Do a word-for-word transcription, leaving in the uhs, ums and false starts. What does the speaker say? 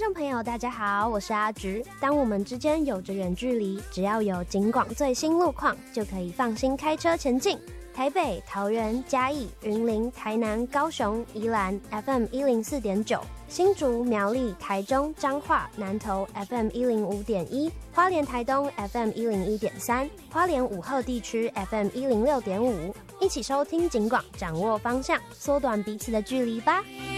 众朋友大家好，我是阿菊。当我们之间有着远距离，只要有警广最新路况，就可以放心开车前进。台北、桃园、嘉义、云林、台南、高雄、宜兰 F M 一零四点九，新竹、苗栗、台中、彰化、南投 F M 一零五点一，花莲、台东 F M 一零一点三，花莲武鹤地区 F M 一零六点五，一起收听警广，掌握方向，缩短彼此的距离吧。